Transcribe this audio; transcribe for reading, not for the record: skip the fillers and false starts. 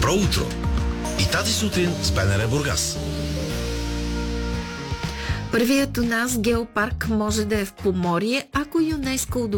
Добро утро! И тази сутрин с БНР Бургас. Първият у нас геопарк може да е в Поморие, ако ЮНЕСКО